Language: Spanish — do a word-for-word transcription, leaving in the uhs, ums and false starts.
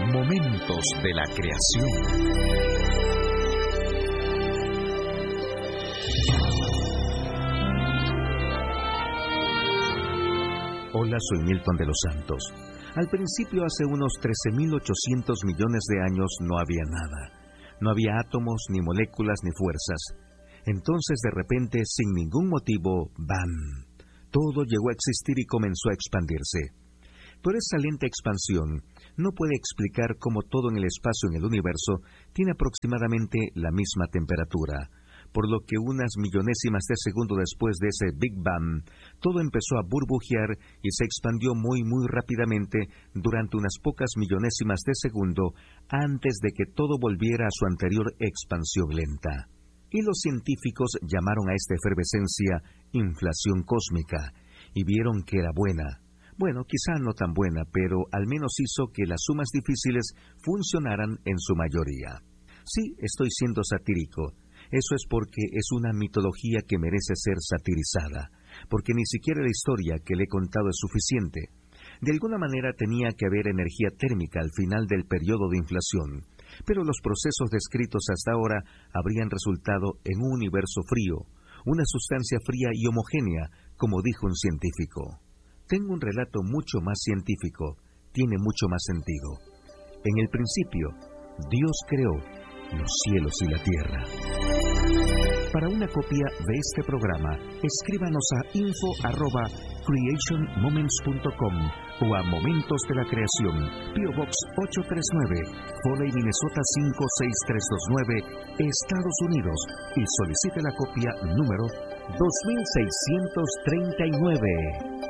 Momentos de la creación. Hola, soy Milton de los Santos. Al principio, hace unos trece mil ochocientos millones de años, no había nada. No había átomos, ni moléculas, ni fuerzas. Entonces, de repente, sin ningún motivo, ¡bam!, todo llegó a existir y comenzó a expandirse. Pero esa lenta expansión no puede explicar cómo todo en el espacio, en el universo, tiene aproximadamente la misma temperatura, por lo que unas millonésimas de segundo después de ese Big Bang, todo empezó a burbujear y se expandió muy muy rápidamente durante unas pocas millonésimas de segundo antes de que todo volviera a su anterior expansión lenta. Y los científicos llamaron a esta efervescencia inflación cósmica, y vieron que era buena. Bueno, quizá no tan buena, pero al menos hizo que las sumas difíciles funcionaran en su mayoría. Sí, estoy siendo satírico. Eso es porque es una mitología que merece ser satirizada, porque ni siquiera la historia que le he contado es suficiente. De alguna manera tenía que haber energía térmica al final del periodo de inflación, pero los procesos descritos hasta ahora habrían resultado en un universo frío, una sustancia fría y homogénea, como dijo un científico. Tengo un relato mucho más científico, tiene mucho más sentido. En el principio, Dios creó los cielos y la tierra. Para una copia de este programa, escríbanos a info arroba creation moments punto com o a Momentos de la Creación, P O Box ocho tres nueve, Foley, Minnesota cinco seis tres dos nueve, Estados Unidos, y solicite la copia número dos mil seiscientos treinta y nueve.